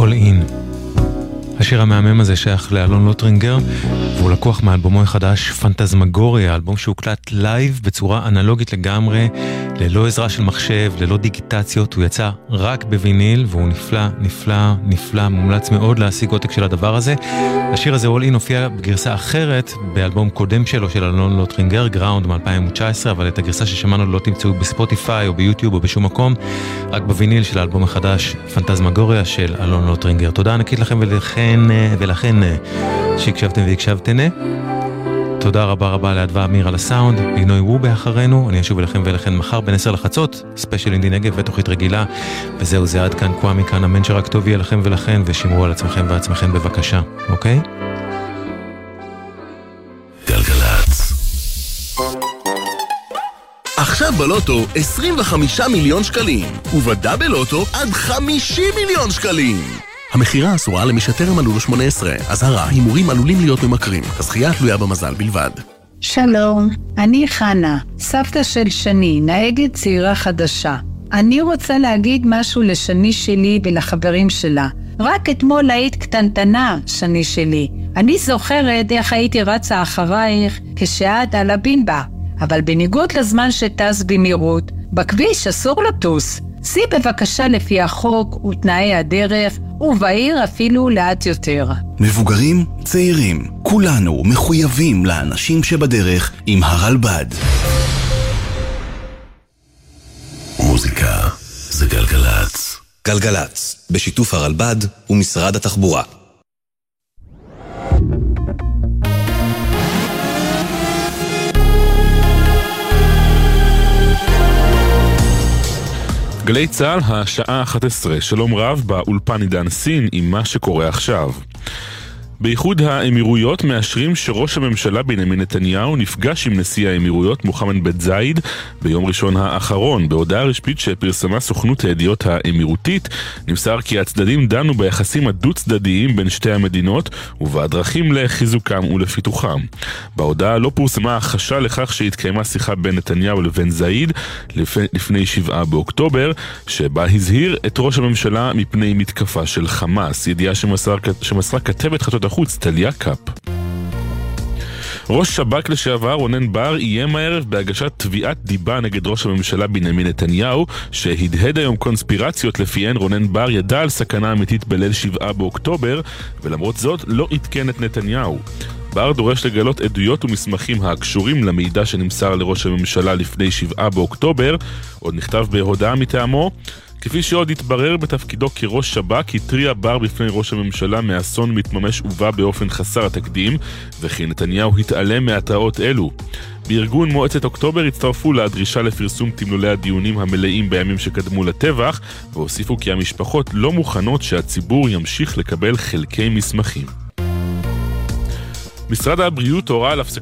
All In. השיר המהמם הזה שייך לאלון לוטרינגר, והוא לקוח מאלבומו החדש פנטזמגוריה, אלבום שהוקלט לייב בצורה אנלוגית לגמרי, ללא עזרה של מחשב, ללא דיגיטציות. הוא יצא רק בוויניל, והוא נפלא, נפלא, נפלא, מומלץ מאוד להשיג עותק של הדבר הזה. השיר הזה All In הופיע בגרסה אחרת באלבום קודם שלו של אלון לוטרינגר, גראונד מ-2019, אבל את הגרסה ששמענו לא תמצאו בספוטיפיי או ביוטיוב או בשום מקום, רק בוויניל של האלבום החדש פנטזמגוריה של אלון לוטרינגר. תודה ענקית לכם ולכן שהקשבתם והקשבתן. תודה רבה רבה לאדווה אמיר על הסאונד, בינוי וובה אחרינו. אני אשוב אליכם ולכן מחר בין 10 לחצות, ספיישל אינדי נגב ותוכנית רגילה. וזהו, זה עד כאן, קוואמי כאן, אמן שרק טוב יהיה לכם ולכן, ושמרו על עצמכם ועצמכם בבקשה, אוקיי? גלגלצ. עכשיו בלוטו 25 מיליון שקלים, ובדאבל לוטו עד 50 מיליון שקלים. המחירה אסורה למי שטרם מלאו לו 18. אזהרה, הימורים עלולים להיות ממכרים. הזכייה תלויה במזל בלבד. שלום, אני חנה, סבתא של שני, נהגת צעירה חדשה. אני רוצה להגיד משהו לשני שלי ולחברים שלה. רק אתמול היית קטנטנה, שני שלי. אני זוכרת איך הייתי רצה אחרייך כשאת על הבינבה. אבל בניגוד לזמן שטס במהירות, בכביש אסור לטוס. סי בבקשה לפי החוק ותנאי הדרך, ובעיר אפילו לאט יותר. מבוגרים, צעירים, כולנו מחויבים לאנשים שבדרך עם הרלב"ד. מוזיקה זה גלגלצ. גלגלצ, בשיתוף הרלב"ד ומשרד התחבורה. גלי צהל, השעה 11, שלום רב באולפן עידן סין עם מה שקורה עכשיו. באיחוד האמירויות מאשרים שראש הממשלה בנימין נתניהו נפגש עם נשיא האמירויות מוחמד בן זאיד ביום ראשון האחרון. בהודעה רשמית שפרסמה סוכנות הידיעות האמירותית נמסר כי הצדדים דנו ביחסים הדו-צדדיים בין שתי המדינות ובדרכים לחיזוקם ולפיתוחם. בהודעה לא פורסמה החשה לכך שהתקיימה שיחה בין נתניהו לבין זאיד לפני 7 באוקטובר, שבה הזהיר את ראש הממשלה מפני מתקפה של חמאס, ידיעה שמסרה כתבת חדשות החוץ טליה קאפ. ראש שב"כ לשעבר רונן בר איים הערב בהגשת תביעת דיבה נגד ראש הממשלה בנימין נתניהו, שהדהד היום קונספירציות לפיהן רונן בר ידע על סכנה אמיתית בליל 7 באוקטובר, ולמרות זאת לא עדכן את נתניהו. בר דורש לגלות עדויות ומסמכים הקשורים למידע שנמסר לראש הממשלה לפני 7 באוקטובר. עוד נכתב בהודעה מטעמו: כפי שעוד התברר בתפקידו כראש שב"כ, התריע בר בפני ראש הממשלה מאסון מתממש ובא באופן חסר התקדים, וכי נתניהו התעלם מהתראות אלו. בארגון מועצת אוקטובר הצטרפו לדרישה לפרסום תמלולי הדיונים המלאים בימים שקדמו לטבח, והוסיפו כי המשפחות לא מוכנות שהציבור ימשיך לקבל חלקי מסמכים. משרד הבריאות הורה על הפסקת